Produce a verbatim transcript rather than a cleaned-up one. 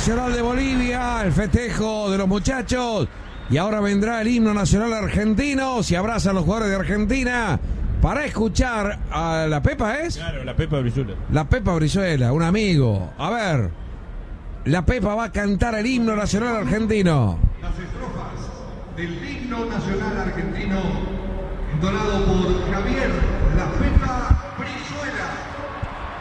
nacional de Bolivia, el festejo de los muchachos. Y ahora vendrá el himno nacional argentino. Se abrazan los jugadores de Argentina para escuchar a la Pepa, ¿es? Claro, la Pepa Brizuela. La Pepa Brizuela, un amigo. A ver, la Pepa va a cantar el himno nacional argentino. Las estrofas del himno nacional argentino, entonado por Javier La Pepa Brizuela.